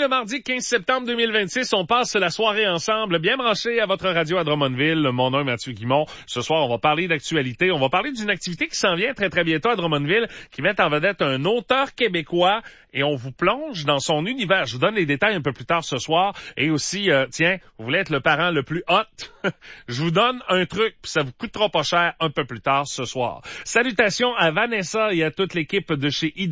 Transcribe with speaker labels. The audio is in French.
Speaker 1: le mardi 15 septembre 2026. On passe la soirée ensemble, bien branché à votre radio à Drummondville. Mon nom est Mathieu Guimond. Ce soir, on va parler d'actualité. On va parler d'une activité qui s'en vient très, très bientôt à Drummondville, qui met en vedette un auteur québécois et on vous plonge dans son univers. Je vous donne les détails un peu plus tard ce soir. Et aussi, tiens, vous voulez être le parent le plus hot? Je vous donne un truc, puis ça vous coûtera pas cher un peu plus tard ce soir. Salutations à Vanessa et à toute l'équipe de chez